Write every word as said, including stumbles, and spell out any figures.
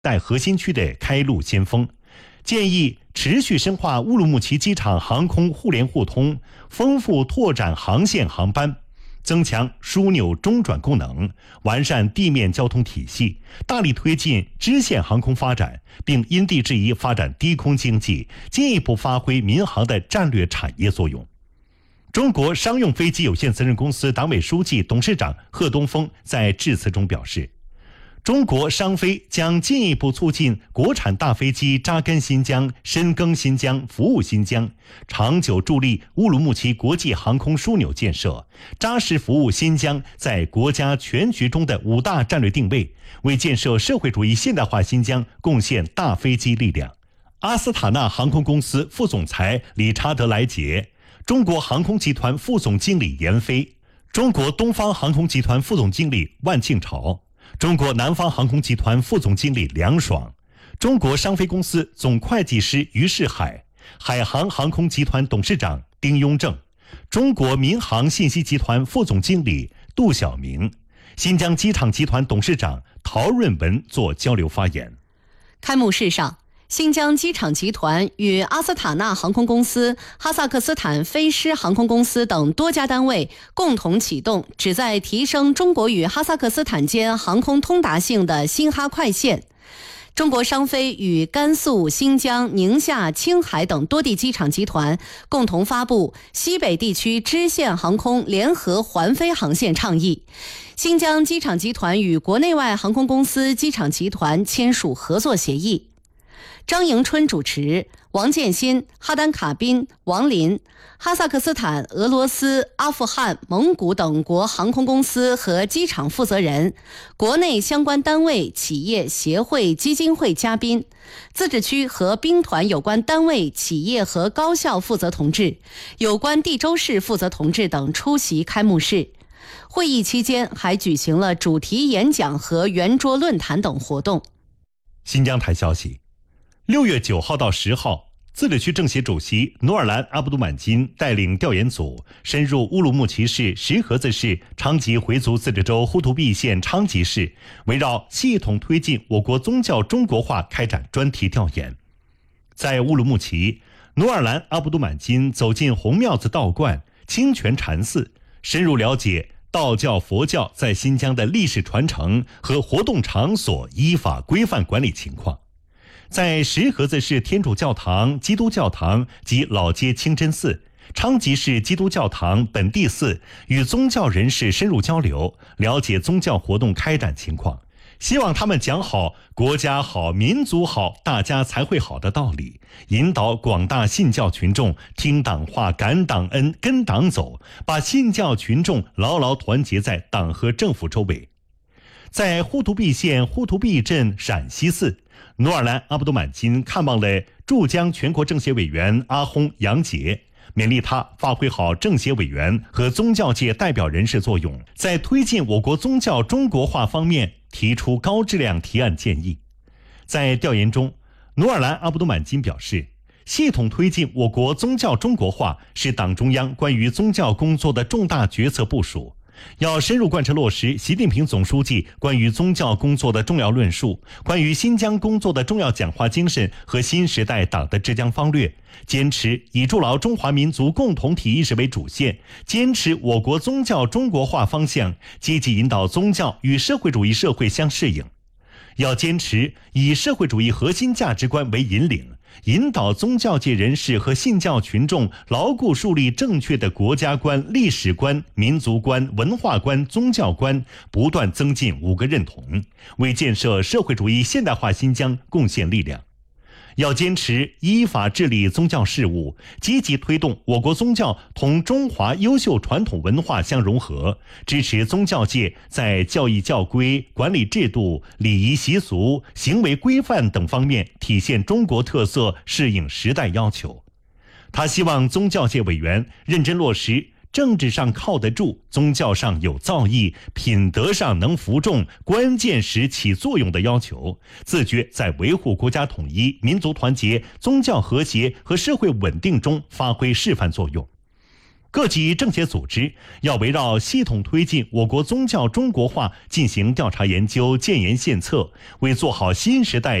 带核心区的开路先锋，建议持续深化乌鲁木齐机场航空互联互通，丰富拓展航线航班，增强枢纽中转功能，完善地面交通体系，大力推进支线航空发展，并因地制宜发展低空经济，进一步发挥民航的战略产业作用。中国商用飞机有限责任公司党委书记、董事长贺东风在致辞中表示，中国商飞将进一步促进国产大飞机扎根新疆、深耕新疆、服务新疆，长久助力乌鲁木齐国际航空枢纽建设，扎实服务新疆在国家全局中的五大战略定位，为建设社会主义现代化新疆贡献大飞机力量。阿斯塔纳航空公司副总裁理查德·莱杰，中国航空集团副总经理严飞，中国东方航空集团副总经理万庆朝，中国南方航空集团副总经理梁爽，中国商飞公司总会计师于世海，海航航空集团董事长丁雍正，中国民航信息集团副总经理杜晓明，新疆机场集团董事长陶润文做交流发言。 开幕式上，新疆机场集团与阿斯塔纳航空公司、哈萨克斯坦飞狮航空公司等多家单位共同启动旨在提升中国与哈萨克斯坦间航空通达性的新哈快线。中国商飞与甘肃、新疆、宁夏、青海等多地机场集团共同发布西北地区支线航空联合环飞航线倡议。新疆机场集团与国内外航空公司机场集团签署合作协议。张迎春主持，王建新、哈丹卡宾、王林，哈萨克斯坦、俄罗斯、阿富汗、蒙古等国航空公司和机场负责人，国内相关单位、企业、协会、基金会嘉宾，自治区和兵团有关单位、企业和高校负责同志，有关地州市负责同志等出席开幕式。会议期间还举行了主题演讲和圆桌论坛等活动。 新疆台消息，六月九号到十号，自治区政协主席努尔兰·阿卜杜满金带领调研组深入乌鲁木齐市、石河子市、昌吉回族自治州呼图壁县昌吉市，围绕系统推进我国宗教中国化开展专题调研。在乌鲁木齐，努尔兰·阿卜杜满金走进红庙子道观、清泉禅寺，深入了解道教、佛教在新疆的历史传承和活动场所依法规范管理情况。在石河子市天主教堂、基督教堂及老街清真寺、昌吉市基督教堂本地寺与宗教人士深入交流，了解宗教活动开展情况，希望他们讲好国家好、民族好、大家才会好的道理，引导广大信教群众听党话、感党恩、跟党走，把信教群众牢牢团结在党和政府周围。在呼图壁县呼图壁镇陕西寺，努尔兰·阿卜杜满金看望了驻疆全国政协委员阿訇杨杰，勉励他发挥好政协委员和宗教界代表人士作用，在推进我国宗教中国化方面提出高质量提案建议。在调研中，努尔兰·阿卜杜满金表示，系统推进我国宗教中国化是党中央关于宗教工作的重大决策部署，要深入贯彻落实习近平总书记关于宗教工作的重要论述，关于新疆工作的重要讲话精神和新时代党的治疆方略，坚持以筑牢中华民族共同体意识为主线，坚持我国宗教中国化方向，积极引导宗教与社会主义社会相适应。要坚持以社会主义核心价值观为引领，引导宗教界人士和信教群众牢固树立正确的国家观、历史观、民族观、文化观、宗教观，不断增进五个认同，为建设社会主义现代化新疆贡献力量。要坚持依法治理宗教事务，积极推动我国宗教同中华优秀传统文化相融合，支持宗教界在教义教规、管理制度、礼仪习俗、行为规范等方面体现中国特色，适应时代要求。他希望宗教界委员认真落实政治上靠得住，宗教上有造诣，品德上能服众，关键时起作用的要求，自觉在维护国家统一、民族团结、宗教和谐和社会稳定中发挥示范作用。 各级政协组织要围绕系统推进我国宗教中国化进行调查研究、建言献策，为做好新时代